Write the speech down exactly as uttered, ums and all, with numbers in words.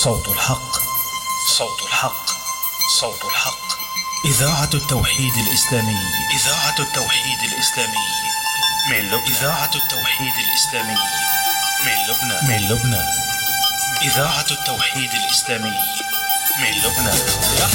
صوت الحق، صوت الحق، صوت الحق. إذاعة التوحيد الإسلامي، إذاعة التوحيد الإسلامي من لبنان، إذاعة التوحيد الإسلامي من لبنان، من لبنان. إذاعة التوحيد الإسلامي من لبنان.